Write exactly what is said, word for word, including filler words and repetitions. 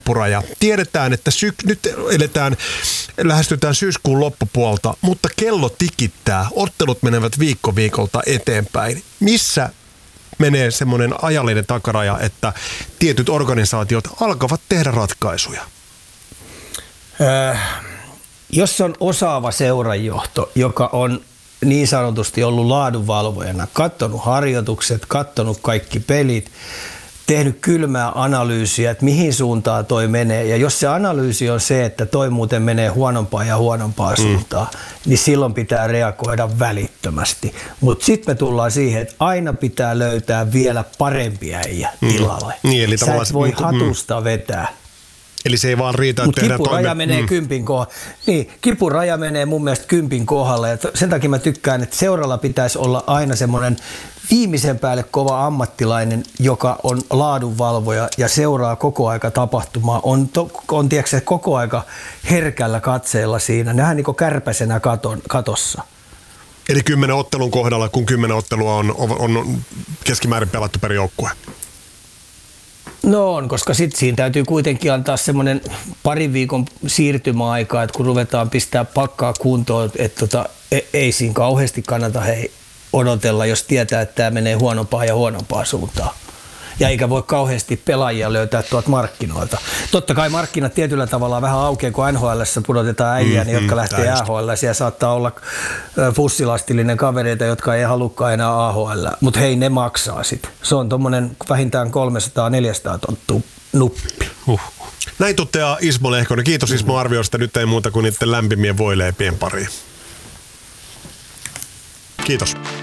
Ja tiedetään, että syk- nyt eletään, lähestytään syyskuun loppupuolta, mutta kello tikittää. Ottelut menevät viikko viikolta eteenpäin. Missä menee semmoinen ajallinen takaraja, että tietyt organisaatiot alkavat tehdä ratkaisuja? Äh, jos on osaava seurajohto, joka on niin sanotusti ollut laadunvalvojana, katsonut harjoitukset, katsonut kaikki pelit, tehnyt kylmää analyysiä, että mihin suuntaan toi menee. Ja jos se analyysi on se, että toi muuten menee huonompaan ja huonompaan mm. suuntaan, niin silloin pitää reagoida välittömästi. Mutta sitten me tullaan siihen, että aina pitää löytää vielä parempia äijä tilalle. Mm. Niin, eli sä et voi niin, hatusta mm. vetää. Eli se ei vaan riitä, että Mut tehdään kipuraja toime... menee mm. kympin kohdalle. Niin, kipuraja menee mun mielestä kympin kohdalle. Ja sen takia mä tykkään, että seuralla pitäisi olla aina semmoinen viimeisen päälle kova ammattilainen, joka on laadunvalvoja ja seuraa koko aika tapahtumaa. On, to, on tiedätkö, koko aika herkällä katseella siinä. Nehän niin kuin kärpäsenä katon, katossa. Eli kymmenen ottelun kohdalla, kun kymmenen ottelua on, on, on keskimäärin pelattu per joukkue. No on, koska sitten siinä täytyy kuitenkin antaa semmoinen parin viikon siirtymäaika, että kun ruvetaan pistää pakkaa kuntoon, että tota, ei siinä kauheasti kannata hei odotella, jos tietää, että tämä menee huonompaan ja huonompaan suuntaan. Ja eikä voi kauheasti pelaajia löytää tuolta markkinoilta. Totta kai markkinat tietyllä tavalla vähän aukeaa, kun N H L:ssä pudotetaan äijää, mm, niin, jotka mm, lähtee A H L. Siellä saattaa olla fussilastillinen kavereita, jotka ei halukkaan enää A H L. Mutta hei, ne maksaa sitten. Se on tuommoinen vähintään kolmesataa neljäsataa tonttua nuppi. Uh. Näin toteaa Ismo Lehkonen. Kiitos Ismo arviosta. Nyt ei muuta kuin niiden lämpimien voileipien pariin. Kiitos.